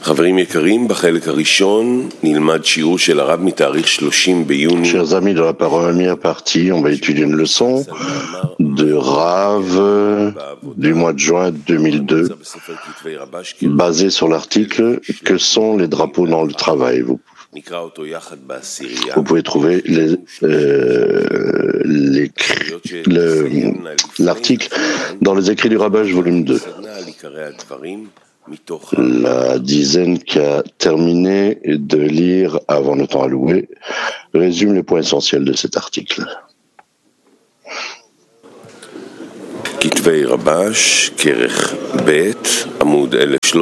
Chers amis, dans la première partie, on va étudier une leçon de Rav du mois de juin 2002, basée sur l'article « Que sont les drapeaux dans le travail ?» Vous pouvez trouver l'article dans les écrits du Rabash, volume 2. La dizaine qui a terminé de lire avant le temps alloué résume les points essentiels de cet article. כתבי רבש, כרך ב', עמוד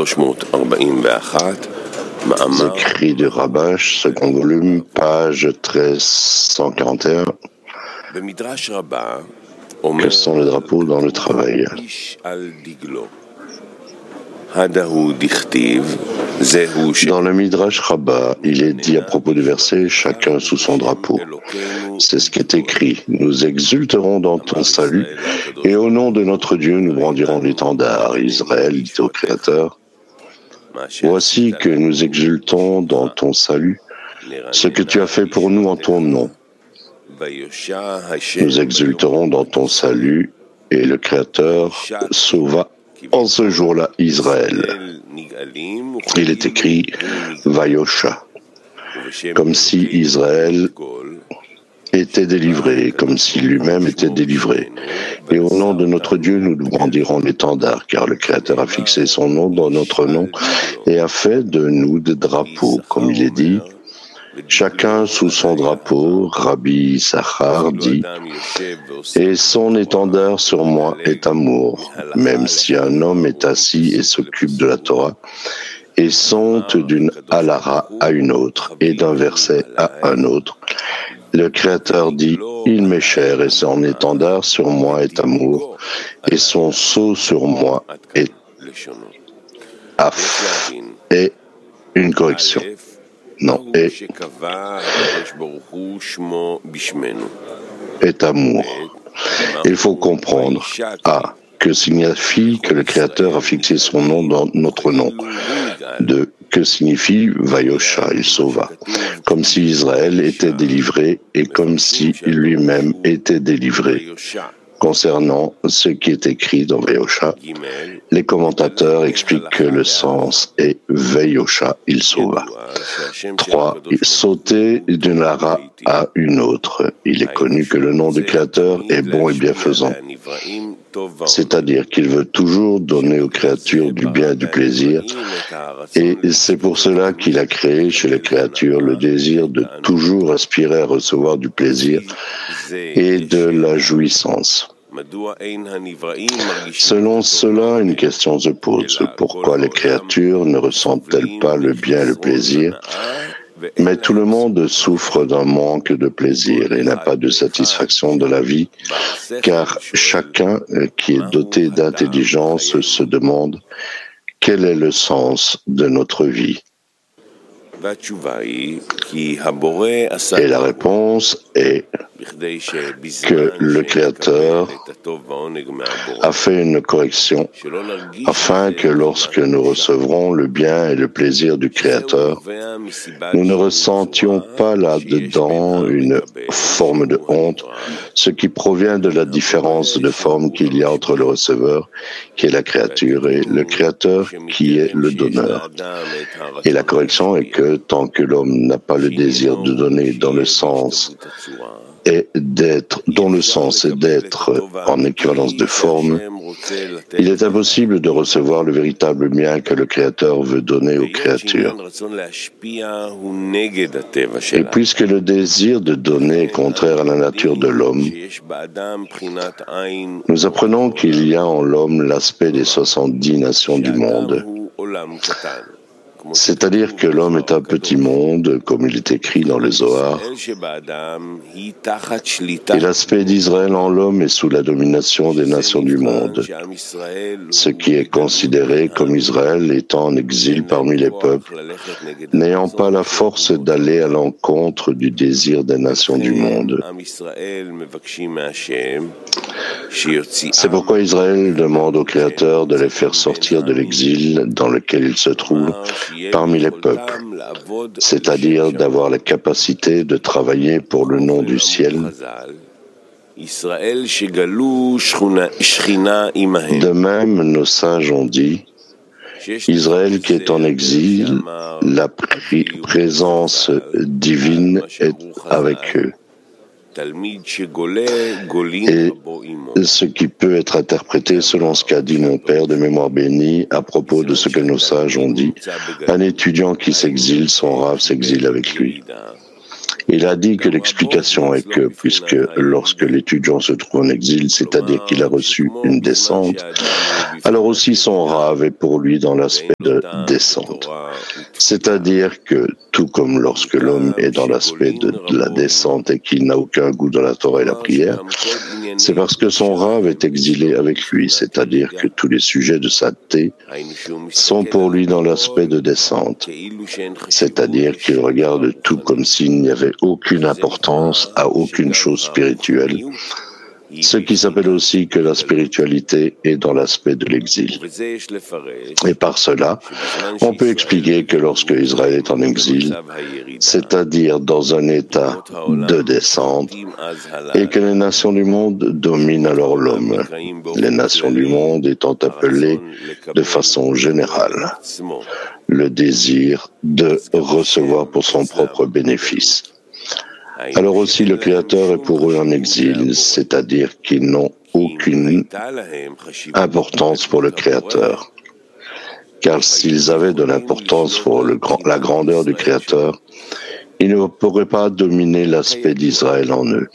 1341, Les écrits du Rabash, second volume, page 1341. Quels sont les drapeaux dans le travail? Dans le Midrash Rabbah, il est dit à propos du verset « Chacun sous son drapeau ». C'est ce qui est écrit. Nous exulterons dans ton salut et au nom de notre Dieu, nous brandirons l'étendard. Israël dit au Créateur « Voici que nous exultons dans ton salut, ce que tu as fait pour nous en ton nom. Nous exulterons dans ton salut et le Créateur sauva en ce jour-là Israël. » Il est écrit Vayosha, comme si Israël était délivré, comme si lui-même était délivré. Et au nom de notre Dieu, nous brandirons l'étendard, car le Créateur a fixé son nom dans notre nom et a fait de nous des drapeaux, comme il est dit. Chacun sous son drapeau, Rabbi Issachar dit, et son étendard sur moi est amour, même si un homme est assis et s'occupe de la Torah, et saute d'une halara à une autre, et d'un verset à un autre. Le Créateur dit, il m'est cher, et son étendard sur moi est amour, et son sceau sur moi est af, et une correction. Non, est amour. Il faut comprendre, A, que signifie que le Créateur a fixé son nom dans notre nom. 2, que signifie Vayosha, il sauva, comme si Israël était délivré et comme si lui-même était délivré. Concernant ce qui est écrit dans Vayosha, les commentateurs expliquent que le sens est Vayosha, il sauva. 3. Sauter d'une hara à une autre. Il est connu que le nom du Créateur est bon et bienfaisant. C'est-à-dire qu'il veut toujours donner aux créatures du bien et du plaisir. Et c'est pour cela qu'il a créé chez les créatures le désir de toujours aspirer à recevoir du plaisir et de la jouissance. Selon cela, une question se pose. Pourquoi les créatures ne ressentent-elles pas le bien et le plaisir? Mais tout le monde souffre d'un manque de plaisir et n'a pas de satisfaction de la vie, car chacun qui est doté d'intelligence se demande quel est le sens de notre vie. Et la réponse est que le Créateur a fait une correction afin que lorsque nous recevrons le bien et le plaisir du Créateur, nous ne ressentions pas là-dedans une forme de honte, ce qui provient de la différence de forme qu'il y a entre le receveur, qui est la créature, et le Créateur, qui est le donneur. Et la correction est que tant que l'homme n'a pas le désir de donner dans le sens et d'être, dont le sens est d'être en équivalence de forme, il est impossible de recevoir le véritable bien que le Créateur veut donner aux créatures. Et puisque le désir de donner est contraire à la nature de l'homme, nous apprenons qu'il y a en l'homme l'aspect des 70 nations du monde. C'est-à-dire que l'homme est un petit monde, comme il est écrit dans le Zohar, et l'aspect d'Israël en l'homme est sous la domination des nations du monde, ce qui est considéré comme Israël étant en exil parmi les peuples, n'ayant pas la force d'aller à l'encontre du désir des nations du monde. C'est pourquoi Israël demande au Créateur de les faire sortir de l'exil dans lequel ils se trouvent parmi les peuples, c'est-à-dire d'avoir la capacité de travailler pour le nom du ciel. De même, nos sages ont dit, Israël qui est en exil, la présence divine est avec eux. Et ce qui peut être interprété selon ce qu'a dit mon père de mémoire bénie à propos de ce que nos sages ont dit, un étudiant qui s'exile, son Rav s'exile avec lui. Il a dit que l'explication est que, puisque lorsque l'étudiant se trouve en exil, c'est-à-dire qu'il a reçu une descente, alors aussi son Rav est pour lui dans l'aspect de descente. C'est-à-dire que, tout comme lorsque l'homme est dans l'aspect de la descente et qu'il n'a aucun goût de la Torah et la prière, c'est parce que son Rav est exilé avec lui, c'est-à-dire que tous les sujets de sainteté sont pour lui dans l'aspect de descente, c'est-à-dire qu'il regarde tout comme s'il n'y avait aucune importance à aucune chose spirituelle, ce qui s'appelle aussi que la spiritualité est dans l'aspect de l'exil. Et par cela, on peut expliquer que lorsque Israël est en exil, c'est-à-dire dans un état de descente, et que les nations du monde dominent alors l'homme, les nations du monde étant appelées de façon générale le désir de recevoir pour son propre bénéfice. Alors aussi le Créateur est pour eux en exil, c'est-à-dire qu'ils n'ont aucune importance pour le Créateur. Car s'ils avaient de l'importance pour la grandeur du Créateur, ils ne pourraient pas dominer l'aspect d'Israël en eux.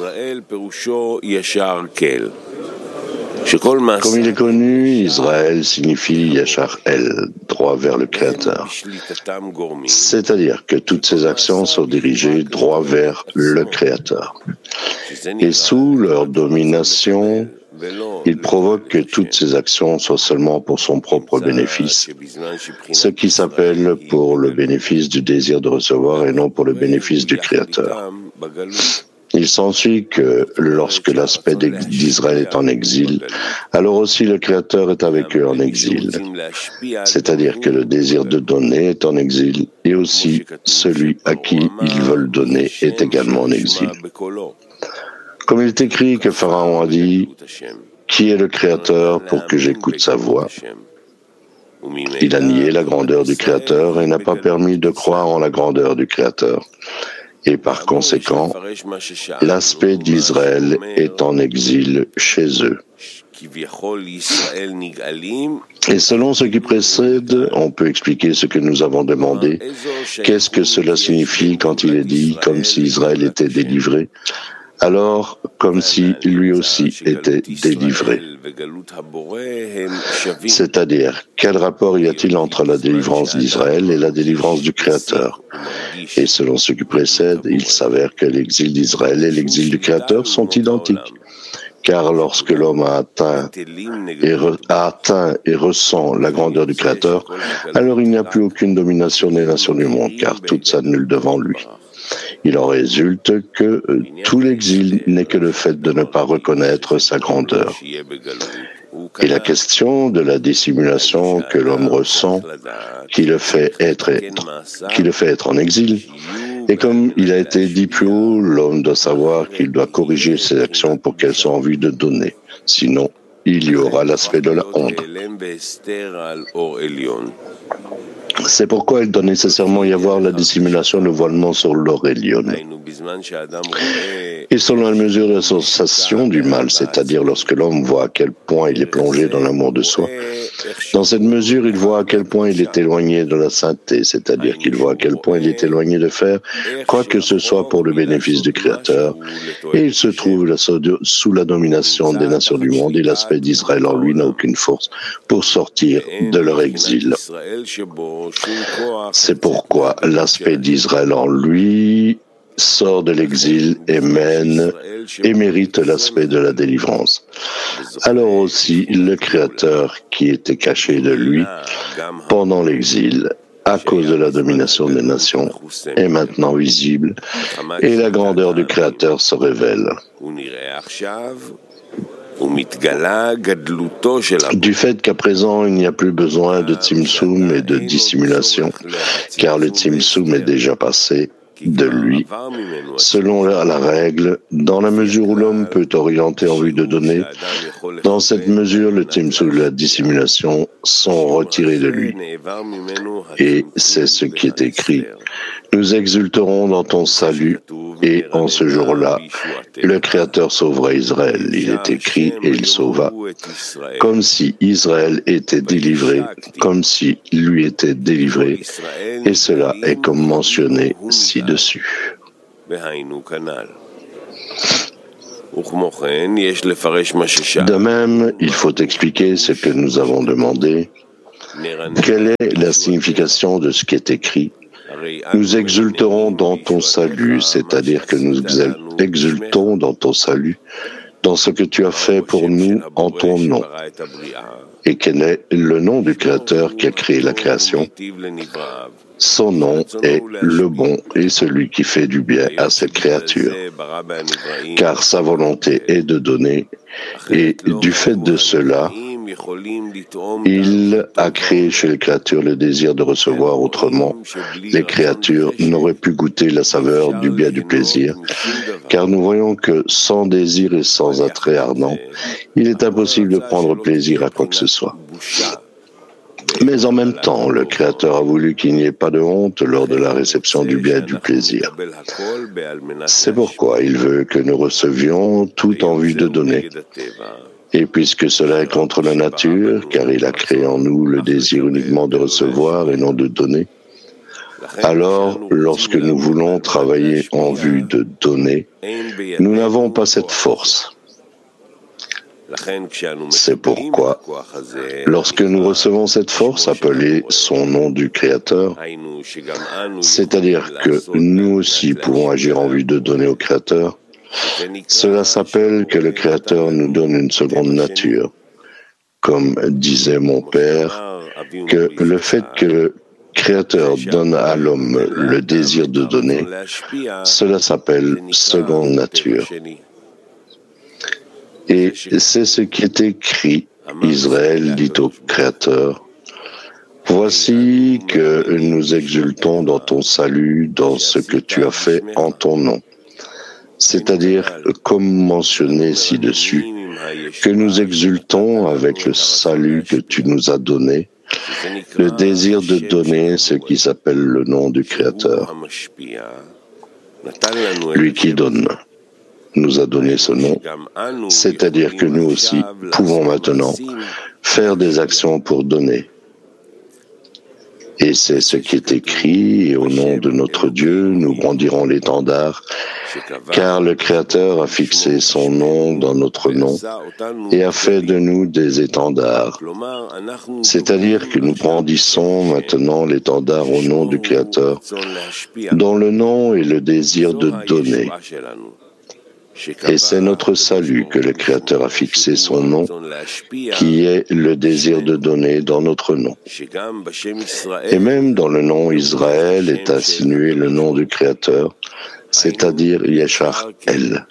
Comme il est connu, Israël signifie Yachar El, droit vers le Créateur. C'est-à-dire que toutes ces actions sont dirigées droit vers le Créateur. Et sous leur domination, il provoque que toutes ces actions soient seulement pour son propre bénéfice, ce qui s'appelle pour le bénéfice du désir de recevoir et non pour le bénéfice du Créateur. Il s'ensuit que lorsque l'aspect d'Israël est en exil, alors aussi le Créateur est avec eux en exil. C'est-à-dire que le désir de donner est en exil et aussi celui à qui ils veulent donner est également en exil. Comme il est écrit que Pharaon a dit « Qui est le Créateur pour que j'écoute sa voix ?» Il a nié la grandeur du Créateur et n'a pas permis de croire en la grandeur du Créateur. Et par conséquent, l'aspect d'Israël est en exil chez eux. Et selon ce qui précède, on peut expliquer ce que nous avons demandé. Qu'est-ce que cela signifie quand il est dit comme si Israël était délivré? Alors, comme si lui aussi était délivré. C'est-à-dire, quel rapport y a-t-il entre la délivrance d'Israël et la délivrance du Créateur? Et selon ce qui précède, il s'avère que l'exil d'Israël et l'exil du Créateur sont identiques. Car lorsque l'homme a atteint et ressent la grandeur du Créateur, alors il n'y a plus aucune domination des nations du monde, car tout s'annule devant lui. Il en résulte que tout l'exil n'est que le fait de ne pas reconnaître sa grandeur. Et la question de la dissimulation que l'homme ressent, qui le fait être en exil, et comme il a été dit plus haut, l'homme doit savoir qu'il doit corriger ses actions pour qu'elles soient en vue de donner. Sinon, il y aura l'aspect de la honte. C'est pourquoi il doit nécessairement y avoir la dissimulation, le voilement sur l'or Elyon. Et selon la mesure de la sensation du mal, c'est-à-dire lorsque l'homme voit à quel point il est plongé dans l'amour de soi, dans cette mesure, il voit à quel point il est éloigné de la sainteté, c'est-à-dire qu'il voit à quel point il est éloigné de faire quoi que ce soit pour le bénéfice du Créateur, et il se trouve sous la domination des nations du monde, et l'aspect d'Israël en lui n'a aucune force pour sortir de leur exil. C'est pourquoi l'aspect d'Israël en lui sort de l'exil et mérite l'aspect de la délivrance. Alors aussi, le Créateur qui était caché de lui pendant l'exil, à cause de la domination des nations, est maintenant visible et la grandeur du Créateur se révèle. Du fait qu'à présent il n'y a plus besoin de tzimtzum et de dissimulation, car le tzimtzum est déjà passé de lui, selon la règle, dans la mesure où l'homme peut orienter en vue de donner, dans cette mesure le tzimtzum et la dissimulation sont retirés de lui. Et c'est ce qui est écrit. Nous exulterons dans ton salut, et en ce jour-là, le Créateur sauvera Israël. Il est écrit, et il sauva, comme si Israël était délivré, comme si lui était délivré, et cela est comme mentionné ci-dessus. De même, il faut expliquer ce que nous avons demandé. Quelle est la signification de ce qui est écrit? Nous exulterons dans ton salut, c'est-à-dire que nous exultons dans ton salut, dans ce que tu as fait pour nous en ton nom. Et quel est le nom du Créateur qui a créé la création? Son nom est le bon et celui qui fait du bien à cette créature, car sa volonté est de donner, et du fait de cela, il a créé chez les créatures le désir de recevoir. Autrement, les créatures n'auraient pu goûter la saveur du bien du plaisir, car nous voyons que sans désir et sans attrait ardent, il est impossible de prendre plaisir à quoi que ce soit. Mais en même temps, le Créateur a voulu qu'il n'y ait pas de honte lors de la réception du bien et du plaisir. C'est pourquoi il veut que nous recevions tout en vue de donner. Et puisque cela est contre la nature, car il a créé en nous le désir uniquement de recevoir et non de donner, alors lorsque nous voulons travailler en vue de donner, nous n'avons pas cette force. C'est pourquoi, lorsque nous recevons cette force appelée son nom du Créateur, c'est-à-dire que nous aussi pouvons agir en vue de donner au Créateur, cela s'appelle que le Créateur nous donne une seconde nature. Comme disait mon père, que le fait que le Créateur donne à l'homme le désir de donner, cela s'appelle seconde nature. Et c'est ce qui est écrit. Israël dit au Créateur, « Voici que nous exultons dans ton salut, dans ce que tu as fait en ton nom. » C'est-à-dire, comme mentionné ci-dessus, que nous exultons avec le salut que tu nous as donné, le désir de donner ce qui s'appelle le nom du Créateur. Lui qui donne nous a donné ce nom, c'est-à-dire que nous aussi pouvons maintenant faire des actions pour donner. Et c'est ce qui est écrit, et au nom de notre Dieu, nous brandirons l'étendard, car le Créateur a fixé son nom dans notre nom et a fait de nous des étendards. C'est-à-dire que nous brandissons maintenant l'étendard au nom du Créateur, dont le nom est le désir de donner. Et c'est notre salut que le Créateur a fixé son nom, qui est le désir de donner dans notre nom. Et même dans le nom Israël est insinué le nom du Créateur, c'est-à-dire Yeshar El.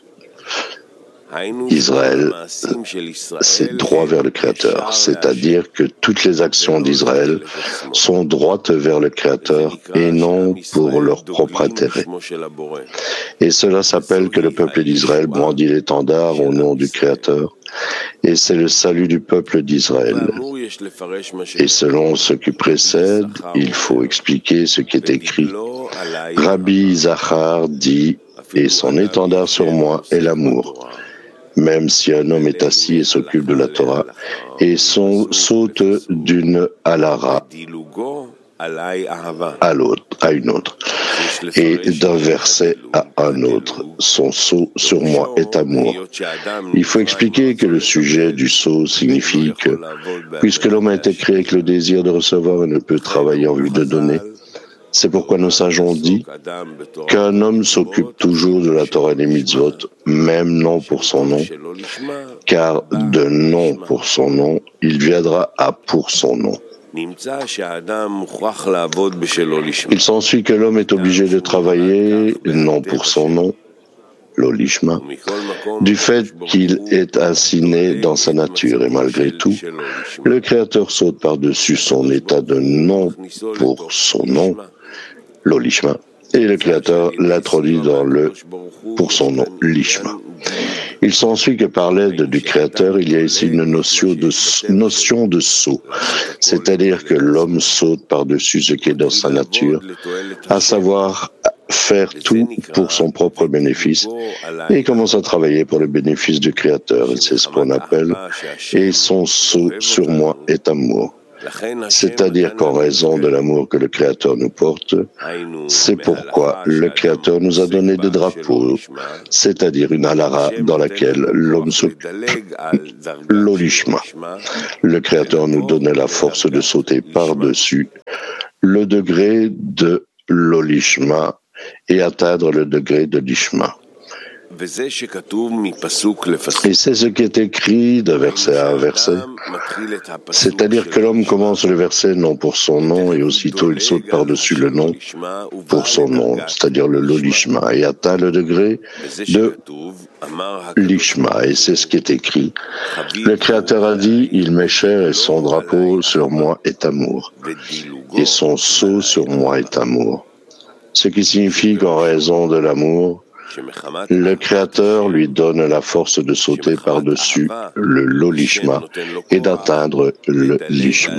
Israël, c'est droit vers le Créateur, c'est-à-dire que toutes les actions d'Israël sont droites vers le Créateur et non pour leur propre intérêt. Et cela s'appelle que le peuple d'Israël brandit l'étendard au nom du Créateur, et c'est le salut du peuple d'Israël. Et selon ce qui précède, il faut expliquer ce qui est écrit. Rabbi Zachar dit, et son étendard sur moi est l'amour. Même si un homme est assis et s'occupe de la Torah et saute d'une halara à une autre, et d'un verset à un autre, son saut sur moi est amour. Il faut expliquer que le sujet du saut signifie que, puisque l'homme a été créé avec le désir de recevoir et ne peut travailler en vue de donner, c'est pourquoi nos sages ont dit qu'un homme s'occupe toujours de la Torah et des mitzvot, même non pour son nom, car de non pour son nom, il viendra à pour son nom. Il s'ensuit que l'homme est obligé de travailler non pour son nom, l'olishma, du fait qu'il est ainsi né dans sa nature. Et malgré tout, le Créateur saute par-dessus son état de nom pour son nom, l'olishma, et le Créateur l'introduit dans le pour son nom, l'ishma. Il s'ensuit que par l'aide du Créateur, il y a ici une notion de saut, c'est-à-dire que l'homme saute par-dessus ce qui est dans sa nature, à savoir faire tout pour son propre bénéfice, et il commence à travailler pour le bénéfice du Créateur. C'est ce qu'on appelle « et son saut sur moi est amour ». C'est-à-dire qu'en raison de l'amour que le Créateur nous porte, c'est pourquoi le Créateur nous a donné des drapeaux, c'est-à-dire une halara dans laquelle l'homme s'occupe, l'olishma. Le Créateur nous donnait la force de sauter par-dessus le degré de l'olishma et atteindre le degré de l'ishma. Et c'est ce qui est écrit de verset à verset. C'est-à-dire que l'homme commence le verset non pour son nom et aussitôt il saute par-dessus le nom pour son nom, c'est-à-dire le l'olishma, et atteint le degré de l'ishma. Et c'est ce qui est écrit. Le Créateur a dit, il m'est cher et son drapeau sur moi est amour. Et son sceau sur moi est amour. Ce qui signifie qu'en raison de l'amour, le Créateur lui donne la force de sauter par-dessus le l'olishma et d'atteindre le l'ishma.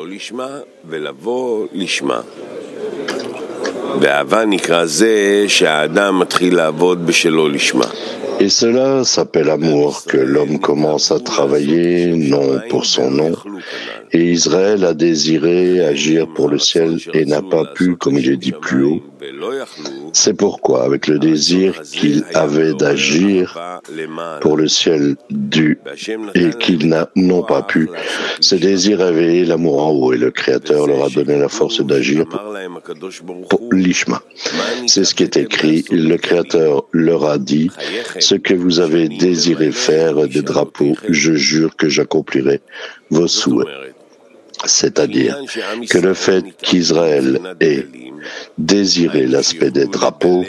Et cela s'appelle amour, que l'homme commence à travailler non pour son nom. Et Israël a désiré agir pour le ciel et n'a pas pu, comme il est dit plus haut. C'est pourquoi, avec le désir qu'il avait d'agir pour le ciel et qu'ils n'ont pas pu, ce désir a éveillé l'amour en haut et le Créateur leur a donné la force d'agir pour l'ishma. C'est ce qui est écrit. Le Créateur leur a dit, ce que vous avez désiré faire des drapeaux, je jure que j'accomplirai vos souhaits. C'est-à-dire que le fait qu'Israël ait désiré l'aspect des drapeaux,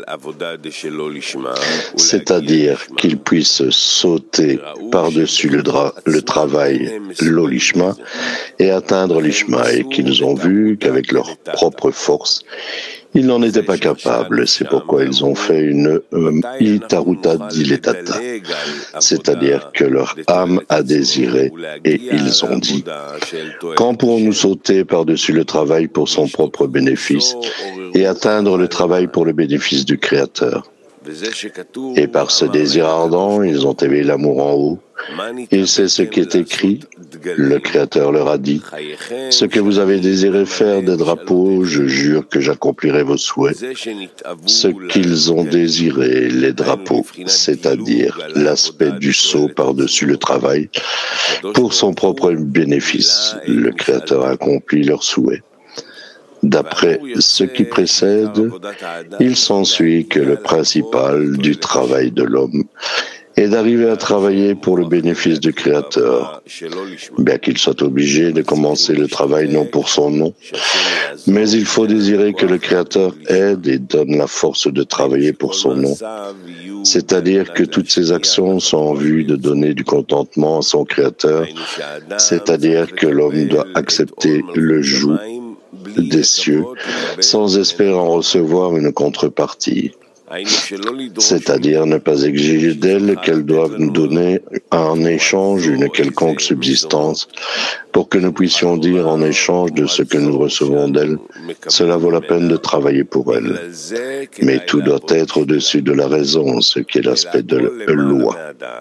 c'est-à-dire qu'il puisse sauter par-dessus le travail, l'olishma, et atteindre l'ishma, et qu'ils ont vu qu'avec leur propre force, ils n'en étaient pas capables. C'est pourquoi ils ont fait une itaruta diletata, c'est-à-dire que leur âme a désiré et ils ont dit « Quand pourrons-nous sauter par-dessus le travail pour son propre bénéfice et atteindre le travail pour le bénéfice du Créateur ?» Et par ce désir ardent, ils ont éveillé l'amour en haut. Et c'est ce qui est écrit. Le Créateur leur a dit, « Ce que vous avez désiré faire des drapeaux, je jure que j'accomplirai vos souhaits. » Ce qu'ils ont désiré, les drapeaux, c'est-à-dire l'aspect du saut par-dessus le travail, pour son propre bénéfice, le Créateur a accompli leurs souhaits. D'après ce qui précède, il s'ensuit que le principal du travail de l'homme est d'arriver à travailler pour le bénéfice du Créateur, bien qu'il soit obligé de commencer le travail non pour son nom, mais il faut désirer que le Créateur aide et donne la force de travailler pour son nom, c'est-à-dire que toutes ses actions sont en vue de donner du contentement à son Créateur, c'est-à-dire que l'homme doit accepter le joug des cieux sans espérer en recevoir une contrepartie, c'est-à-dire ne pas exiger d'elle qu'elle doive nous donner en échange une quelconque subsistance pour que nous puissions dire en échange de ce que nous recevons d'elle, cela vaut la peine de travailler pour elle. Mais tout doit être au-dessus de la raison, ce qui est l'aspect de la loi.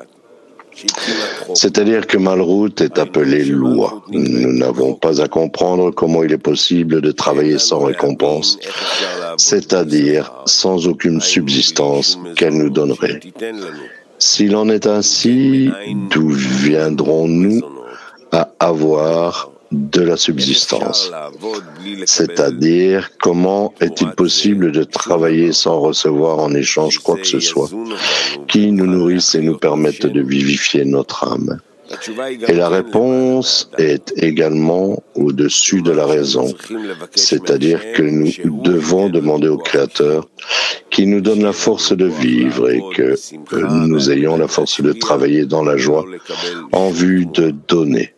C'est-à-dire que Malrout est appelé loi. Nous n'avons pas à comprendre comment il est possible de travailler sans récompense, c'est-à-dire sans aucune subsistance qu'elle nous donnerait. S'il en est ainsi, d'où viendrons-nous à avoir de la subsistance? C'est-à-dire, comment est-il possible de travailler sans recevoir en échange quoi que ce soit qui nous nourrisse et nous permette de vivifier notre âme? Et la réponse est également au-dessus de la raison, c'est-à-dire que nous devons demander au Créateur qui nous donne la force de vivre et que nous ayons la force de travailler dans la joie en vue de donner,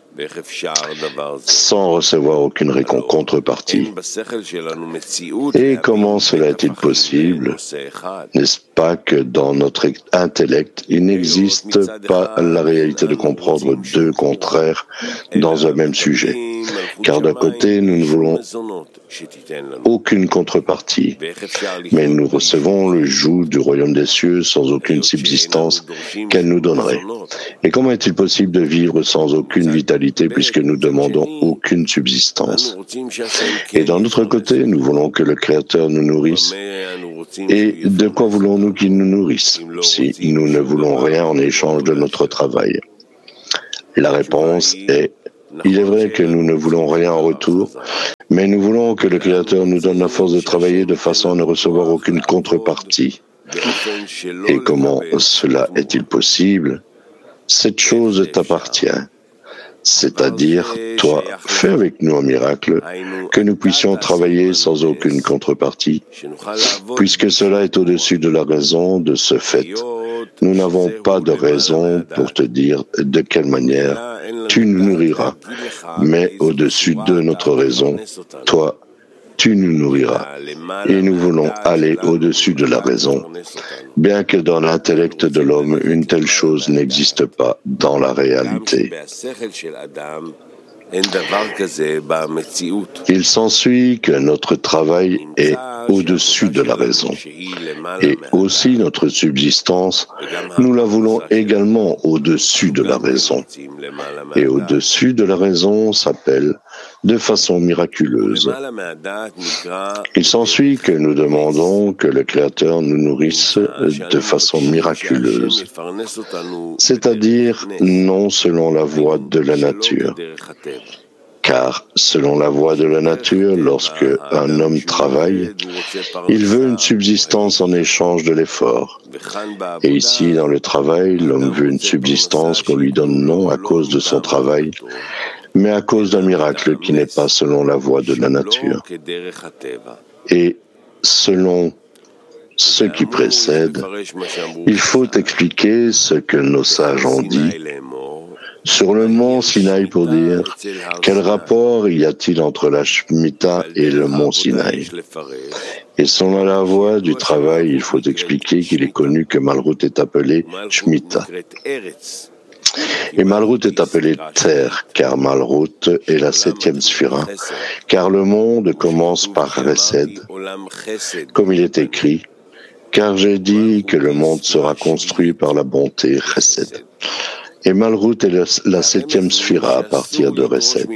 sans recevoir aucune contrepartie. Et comment cela est-il possible? N'est-ce pas que dans notre intellect, il n'existe pas la réalité de comprendre deux contraires dans un même sujet? Car d'un côté, nous ne voulons aucune contrepartie, mais nous recevons le joug du royaume des cieux sans aucune subsistance qu'elle nous donnerait. Et comment est-il possible de vivre sans aucune vitalité puisque nous demandons aucune subsistance? Et d'un autre côté, nous voulons que le Créateur nous nourrisse. Et de quoi voulons-nous qu'il nous nourrisse si nous ne voulons rien en échange de notre travail? La réponse est: il est vrai que nous ne voulons rien en retour, mais nous voulons que le Créateur nous donne la force de travailler de façon à ne recevoir aucune contrepartie. Et comment cela est-il possible? Cette chose t'appartient. C'est-à-dire, toi, fais avec nous un miracle, que nous puissions travailler sans aucune contrepartie. Puisque cela est au-dessus de la raison, de ce fait, nous n'avons pas de raison pour te dire de quelle manière tu nous nourriras, mais au-dessus de notre raison, toi, tu nous nourriras. Et nous voulons aller au-dessus de la raison, bien que dans l'intellect de l'homme, une telle chose n'existe pas dans la réalité. Il s'ensuit que notre travail est au-dessus de la raison. Et aussi notre subsistance, nous la voulons également au-dessus de la raison. Et au-dessus de la raison s'appelle de façon miraculeuse. Il s'ensuit que nous demandons que le Créateur nous nourrisse de façon miraculeuse, c'est-à-dire non selon la voie de la nature. Car, selon la voie de la nature, lorsque un homme travaille, il veut une subsistance en échange de l'effort. Et ici, dans le travail, l'homme veut une subsistance qu'on lui donne non à cause de son travail, mais à cause d'un miracle qui n'est pas selon la voie de la nature. Et selon ce qui précède, il faut expliquer ce que nos sages ont dit sur le mont Sinaï pour dire quel rapport y a-t-il entre la Shemitah et le mont Sinaï. Et selon la voie du travail, il faut expliquer qu'il est connu que Malrout est appelé Shemitah. Et Malrout est appelé terre, car Malrout est la 7e sphira, car le monde commence par Chesed, comme il est écrit, car j'ai dit que le monde sera construit par la bonté Chesed. Et Malrout est la 7e sphira à partir de Chesed.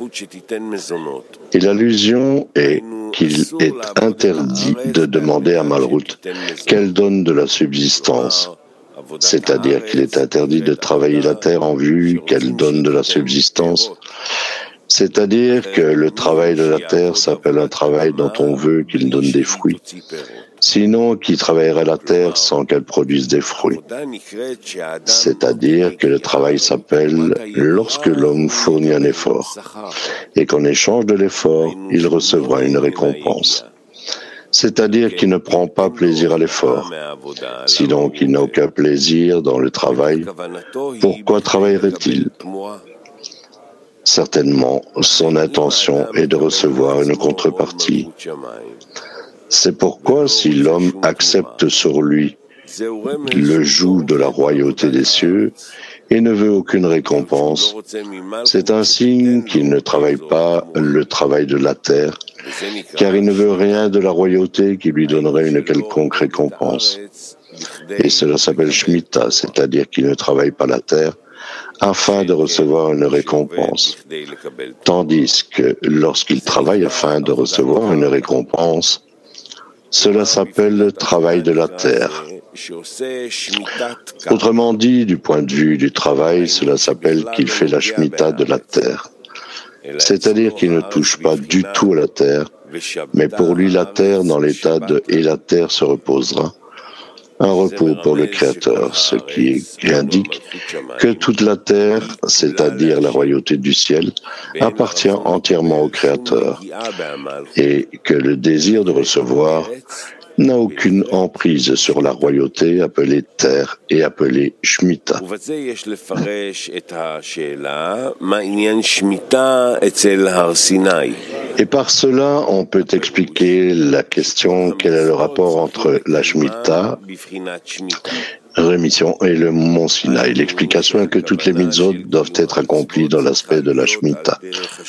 Et l'allusion est qu'il est interdit de demander à Malrout qu'elle donne de la subsistance, c'est-à-dire qu'il est interdit de travailler la terre en vue qu'elle donne de la subsistance, c'est-à-dire que le travail de la terre s'appelle un travail dont on veut qu'il donne des fruits. Sinon, qui travaillerait la terre sans qu'elle produise des fruits? C'est-à-dire que le travail s'appelle lorsque l'homme fournit un effort et qu'en échange de l'effort, il recevra une récompense. C'est-à-dire qu'il ne prend pas plaisir à l'effort. Si donc il n'a aucun plaisir dans le travail, pourquoi travaillerait-il? Certainement, son intention est de recevoir une contrepartie. C'est pourquoi si l'homme accepte sur lui le joug de la royauté des cieux et ne veut aucune récompense, c'est un signe qu'il ne travaille pas le travail de la terre, car il ne veut rien de la royauté qui lui donnerait une quelconque récompense. Et cela s'appelle Shemitah, c'est-à-dire qu'il ne travaille pas la terre afin de recevoir une récompense. Tandis que lorsqu'il travaille afin de recevoir une récompense, cela s'appelle le travail de la terre. Autrement dit, du point de vue du travail, cela s'appelle qu'il fait la Shemitah de la terre. C'est-à-dire qu'il ne touche pas du tout à la terre, mais pour lui la terre dans l'état de « et la terre se reposera », un repos pour le Créateur, ce qui indique que toute la terre, c'est-à-dire la royauté du ciel, appartient entièrement au Créateur et que le désir de recevoir n'a aucune emprise sur la royauté appelée terre et appelée Shemitah. Et par cela, on peut expliquer la question quel est le rapport entre la Shemitah, rémission et le mont Sinaï. L'explication est que toutes les mitzvot doivent être accomplies dans l'aspect de la Shemitah.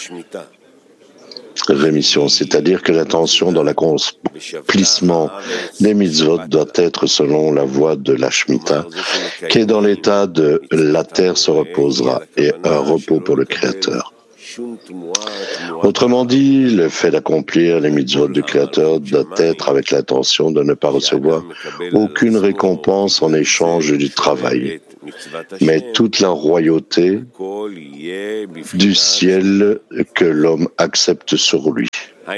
Rémission, c'est-à-dire que l'attention dans l'accomplissement des mitzvot doit être selon la voie de la Shemitah, qui est dans l'état de la terre se reposera et un repos pour le Créateur. Autrement dit, le fait d'accomplir les mitzvot du Créateur doit être avec l'intention de ne pas recevoir aucune récompense en échange du travail, mais toute la royauté du ciel que l'homme accepte sur lui,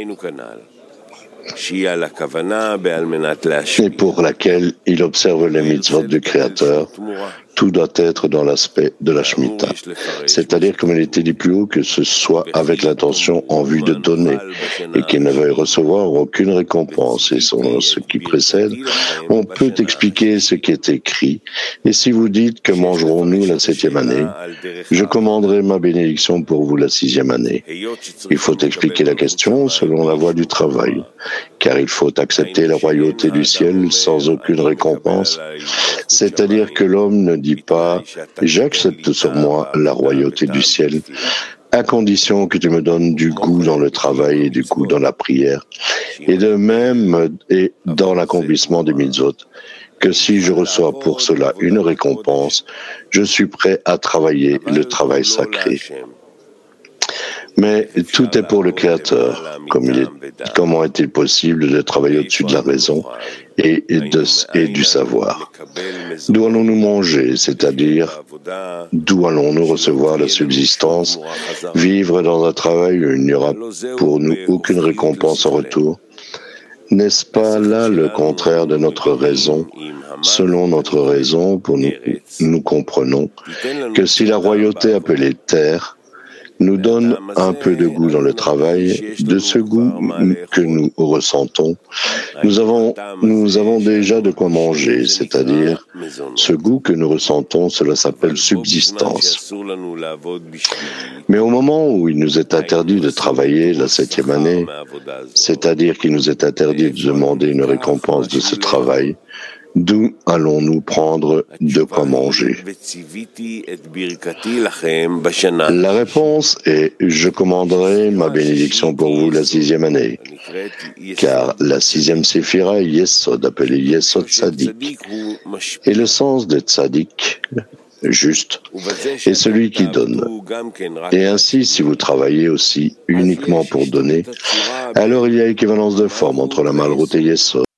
et pour laquelle il observe les mitzvot du Créateur. Tout doit être dans l'aspect de la Shemitah. C'est-à-dire, comme il était dit plus haut, que ce soit avec l'intention en vue de donner et qu'il ne veuille recevoir aucune récompense. Et selon ce qui précède, on peut expliquer ce qui est écrit. Et si vous dites que mangerons-nous la 7e année, je commanderai ma bénédiction pour vous la 6e année. Il faut expliquer la question selon la voie du travail, car il faut accepter la royauté du ciel sans aucune récompense. C'est-à-dire que l'homme ne dit pas « j'accepte sur moi la royauté du ciel » à condition que tu me donnes du goût dans le travail et du goût dans la prière, et de même et dans l'accomplissement des mitzvot, que si je reçois pour cela une récompense, je suis prêt à travailler le travail sacré. Mais tout est pour le Créateur. Comment est-il possible de travailler au-dessus de la raison et du savoir? D'où allons-nous manger, c'est-à-dire d'où allons-nous recevoir la subsistance, vivre dans un travail où il n'y aura pour nous aucune récompense en retour? N'est-ce pas là le contraire de notre raison? Selon notre raison, nous comprenons que si la royauté appelée terre nous donne un peu de goût dans le travail, de ce goût que nous ressentons, nous avons déjà de quoi manger, c'est-à-dire ce goût que nous ressentons, cela s'appelle subsistance. Mais au moment où il nous est interdit de travailler la 7e année, c'est-à-dire qu'il nous est interdit de demander une récompense de ce travail, d'où allons-nous prendre de quoi manger? La réponse est « Je commanderai ma bénédiction pour vous la 6e année », car la 6e séphira est Yesod, appelée Yesod Tzadik. Et le sens de Tzadik, juste, est celui qui donne. Et ainsi, si vous travaillez aussi uniquement pour donner, alors il y a équivalence de forme entre la Malrout et Yesod.